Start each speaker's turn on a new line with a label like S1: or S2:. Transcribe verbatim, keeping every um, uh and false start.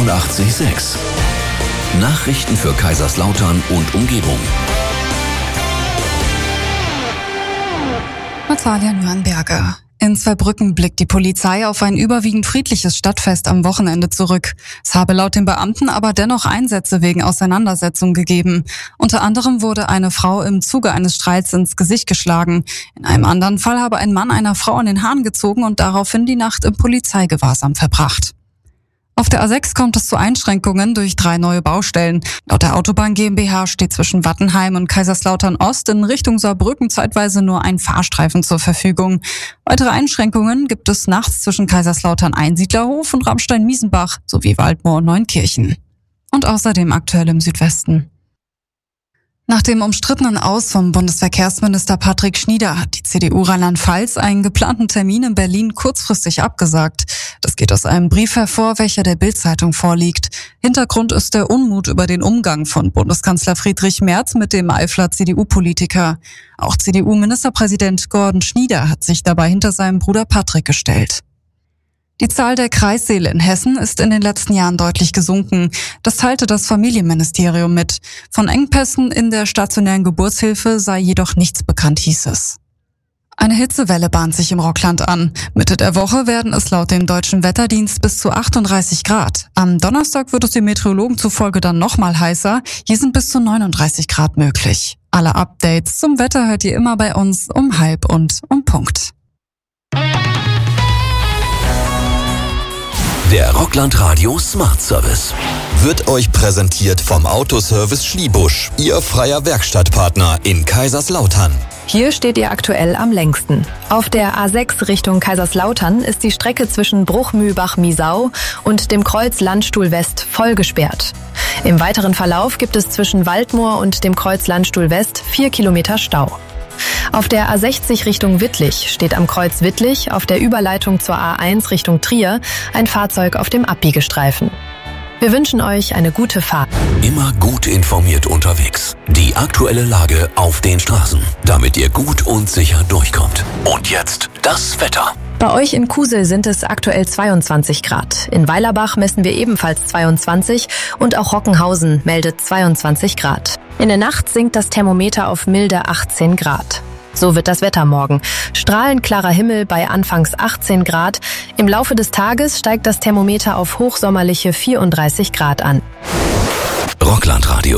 S1: einundachtzig Komma sechs. Nachrichten für Kaiserslautern und Umgebung.
S2: Natalia Nürnberger. In Zweibrücken blickt die Polizei auf ein überwiegend friedliches Stadtfest am Wochenende zurück. Es habe laut den Beamten aber dennoch Einsätze wegen Auseinandersetzungen gegeben. Unter anderem wurde eine Frau im Zuge eines Streits ins Gesicht geschlagen. In einem anderen Fall habe ein Mann einer Frau an den Haaren gezogen und daraufhin die Nacht im Polizeigewahrsam verbracht. Auf der A sechs kommt es zu Einschränkungen durch drei neue Baustellen. Laut der Autobahn GmbH steht zwischen Wattenheim und Kaiserslautern Ost in Richtung Saarbrücken zeitweise nur ein Fahrstreifen zur Verfügung. Weitere Einschränkungen gibt es nachts zwischen Kaiserslautern Einsiedlerhof und Ramstein-Miesenbach sowie Waldmoor und Neunkirchen. Und außerdem aktuell im Südwesten. Nach dem umstrittenen Aus vom Bundesverkehrsminister Patrick Schnieder hat die C D U Rheinland-Pfalz einen geplanten Termin in Berlin kurzfristig abgesagt. Das geht aus einem Brief hervor, welcher der Bild-Zeitung vorliegt. Hintergrund ist der Unmut über den Umgang von Bundeskanzler Friedrich Merz mit dem Eifler C D U-Politiker. Auch C D U-Ministerpräsident Gordon Schnieder hat sich dabei hinter seinem Bruder Patrick gestellt. Die Zahl der Kreissäle in Hessen ist in den letzten Jahren deutlich gesunken. Das teilte das Familienministerium mit. Von Engpässen in der stationären Geburtshilfe sei jedoch nichts bekannt, hieß es. Eine Hitzewelle bahnt sich im Rockland an. Mitte der Woche werden es laut dem Deutschen Wetterdienst bis zu achtunddreißig Grad. Am Donnerstag wird es den Meteorologen zufolge dann nochmal heißer. Hier sind bis zu neununddreißig Grad möglich. Alle Updates zum Wetter hört ihr immer bei uns um halb und um Punkt.
S1: Der Rockland Radio Smart Service
S3: wird euch präsentiert vom Autoservice Schliebusch, Ihr freier Werkstattpartner in Kaiserslautern.
S4: Hier steht ihr aktuell am längsten. Auf der A sechs Richtung Kaiserslautern ist die Strecke zwischen Bruchmühlbach-Miesau und dem Kreuz Landstuhl West voll gesperrt. Im weiteren Verlauf gibt es zwischen Waldmoor und dem Kreuz Landstuhl West vier Kilometer Stau. Auf der A sechzig Richtung Wittlich steht am Kreuz Wittlich auf der Überleitung zur A eins Richtung Trier ein Fahrzeug auf dem Abbiegestreifen. Wir wünschen euch eine gute Fahrt.
S1: Immer gut informiert unterwegs. Die aktuelle Lage auf den Straßen, damit ihr gut und sicher durchkommt. Und jetzt das Wetter.
S4: Bei euch in Kusel sind es aktuell zweiundzwanzig Grad. In Weilerbach messen wir ebenfalls zweiundzwanzig und auch Rockenhausen meldet zweiundzwanzig Grad. In der Nacht sinkt das Thermometer auf milde achtzehn Grad. So wird das Wetter morgen. Strahlend klarer Himmel bei anfangs achtzehn Grad. Im Laufe des Tages steigt das Thermometer auf hochsommerliche vierunddreißig Grad an.
S1: Rockland Radio.